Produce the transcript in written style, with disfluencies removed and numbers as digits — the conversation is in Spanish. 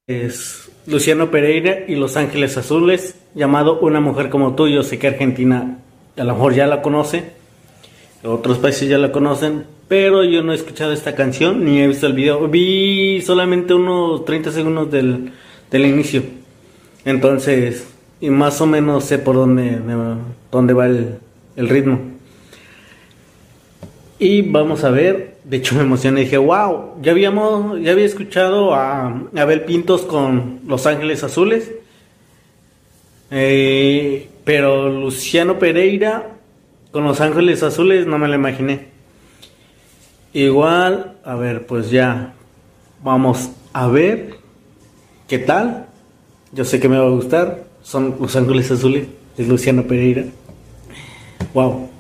Es Luciano Pereira y Los Ángeles Azules, llamado Una Mujer Como Tú. Yo sé que Argentina a lo mejor ya la conoce, otros países ya la conocen, pero yo no he escuchado esta canción ni he visto el video. Vi solamente unos 30 segundos del inicio, entonces, y más o menos sé por dónde va el ritmo. Y vamos a ver, de hecho me emocioné y dije, wow, ya había escuchado a Abel Pintos con Los Ángeles Azules, pero Luciano Pereira con Los Ángeles Azules no me lo imaginé. Igual, a ver, pues ya vamos a ver qué tal. Yo sé que me va a gustar, son Los Ángeles Azules de Luciano Pereira. Wow.